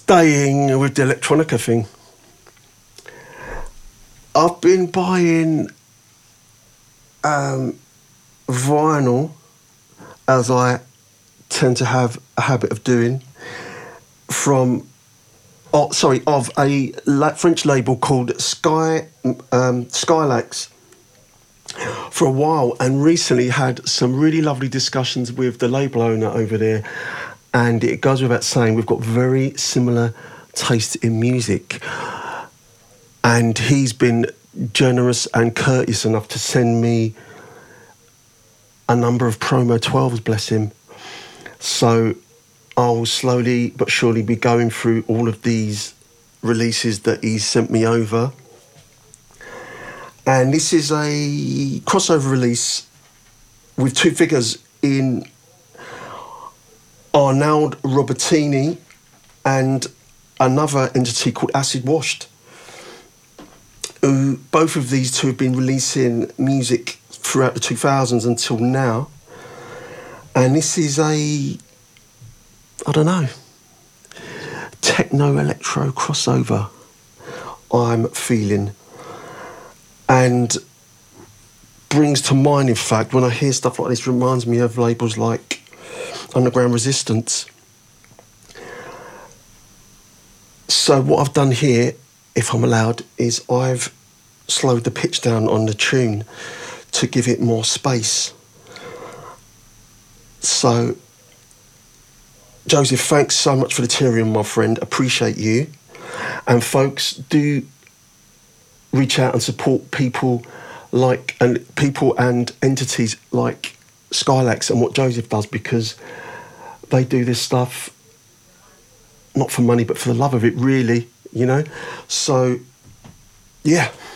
staying with the electronica thing, I've been buying vinyl, as I tend to have a habit of doing, of a French label called Skylax for a while, and recently had some really lovely discussions with the label owner over there. And it goes without saying, we've got very similar taste in music. And he's been generous and courteous enough to send me a number of promo 12s, bless him. So I'll slowly but surely be going through all of these releases that he's sent me over. And this is a crossover release with two figures in Arnaldo Robertini and another entity called Acid Washed, who both of these two have been releasing music throughout the 2000s until now. And this is a, I don't know, techno-electro crossover I'm feeling. And brings to mind, in fact, when I hear stuff like this, reminds me of labels like Underground Resistance. So what I've done here, if I'm allowed, is I've slowed the pitch down on the tune to give it more space. So, Joseph, thanks so much for the Tyrion, my friend. Appreciate you. And folks, do reach out and support people and entities like Skylax and what Joseph does, because they do this stuff not for money but for the love of it, really, you know. So yeah.